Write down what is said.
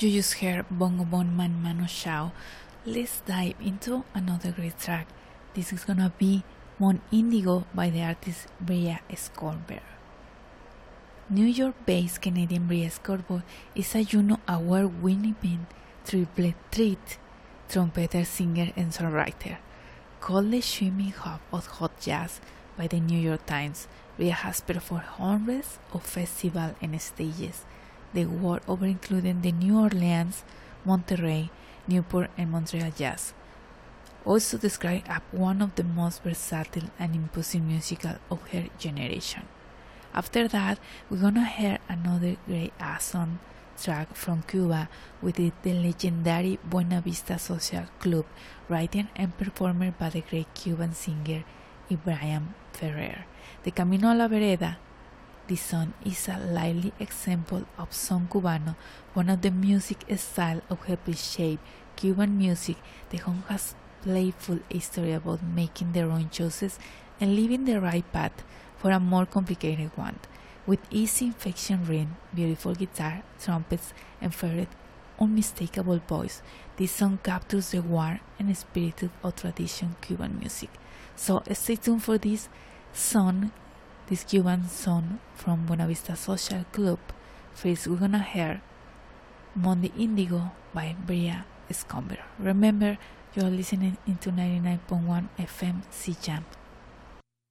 You just heard Bongo Bon Man Mano Chao. Let's dive into another great track. This is gonna be Mon Indigo by the artist Bria Scorber. New York-based Canadian Bria Scorber is a Juno Award-winning triplet threat trumpeter, singer, and songwriter. Called the swimming hub of hot jazz by the New York Times, Bria has performed hundreds of festivals and stages the world over, including the New Orleans, Monterey, Newport, and Montreal Jazz. Also described as one of the most versatile and imposing musical of her generation. After that, we're gonna hear another great song track from Cuba with the legendary Buena Vista Social Club, written and performed by the great Cuban singer Ibrahim Ferrer. The Camino a la Vereda. This song is a lively example of son cubano, one of the music styles of helpful shape Cuban music. The song has playful history about making their own choices and leaving the right path for a more complicated one. With easy infection rhythm, beautiful guitar, trumpets, and Ferret's unmistakable voice, this song captures the warmth and spirit of traditional Cuban music. So stay tuned for this song. This Cuban song from Buena Vista Social Club. First, we're gonna hear Mon Indigo by Bria Scorber. Remember, you're listening into 99.1 FM C-Jam.